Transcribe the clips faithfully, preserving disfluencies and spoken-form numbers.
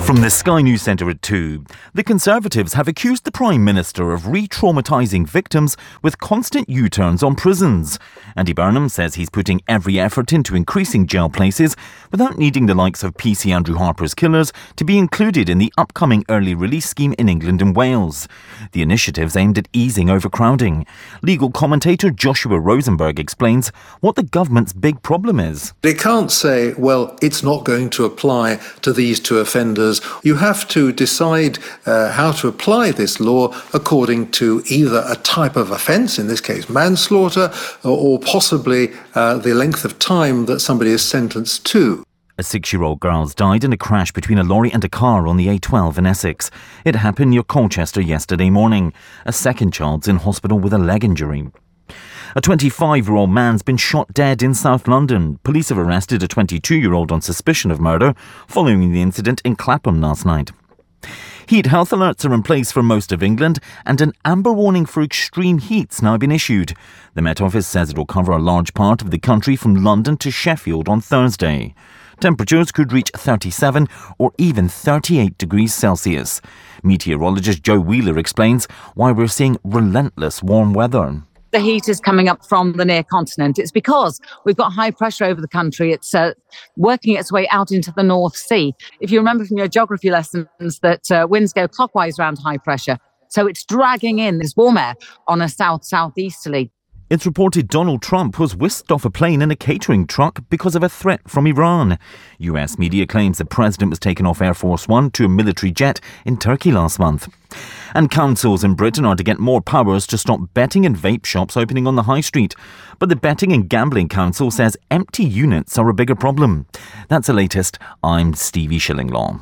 From the Sky News Centre at two, the Conservatives have accused the Prime Minister of re-traumatising victims with constant U-turns on prisons. Andy Burnham says he's putting every effort into increasing jail places without needing the likes of P C Andrew Harper's killers to be included in the upcoming early release scheme in England and Wales. The initiative's aimed at easing overcrowding. Legal commentator Joshua Rosenberg explains what the government's big problem is. They can't say, well, it's not going to apply to these two offenders. You have to decide uh, how to apply this law according to either a type of offence, in this case manslaughter, or, or possibly uh, the length of time that somebody is sentenced to. A six-year-old girl died in a crash between a lorry and a car on the A twelve in Essex. It happened near Colchester yesterday morning. A second child's in hospital with a leg injury. A twenty-five-year-old man's been shot dead in South London. Police have arrested a twenty-two-year-old on suspicion of murder following the incident in Clapham last night. Heat health alerts are in place for most of England and an amber warning for extreme heat's now been issued. The Met Office says it will cover a large part of the country from London to Sheffield on Thursday. Temperatures could reach thirty-seven or even thirty-eight degrees Celsius. Meteorologist Joe Wheeler explains why we're seeing relentless warm weather. The heat is coming up from the near continent. It's because we've got high pressure over the country. It's uh, working its way out into the North Sea. If you remember from your geography lessons that uh, winds go clockwise around high pressure. So it's dragging in this warm air on a south-southeasterly. It's reported Donald Trump was whisked off a plane in a catering truck because of a threat from Iran. U S media claims the president was taken off Air Force One to a military jet in Turkey last month. And councils in Britain are to get more powers to stop betting and vape shops opening on the high street. But the Betting and Gambling Council says empty units are a bigger problem. That's the latest. I'm Stevie Shillinglaw.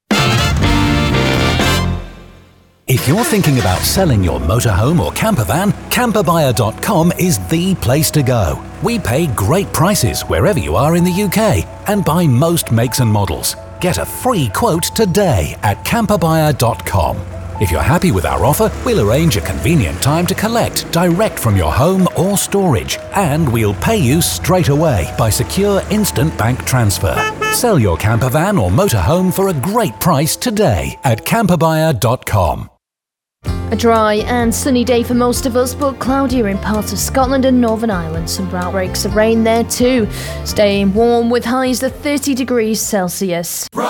If you're thinking about selling your motorhome or camper van, camper buyer dot com is the place to go. We pay great prices wherever you are in the U K and buy most makes and models. Get a free quote today at camper buyer dot com. If you're happy with our offer, we'll arrange a convenient time to collect direct from your home or storage, and we'll pay you straight away by secure instant bank transfer. Sell your camper van or motorhome for a great price today at camper buyer dot com. A dry and sunny day for most of us, but cloudier in parts of Scotland and Northern Ireland. Some outbreaks of rain there too. Staying warm with highs of thirty degrees Celsius.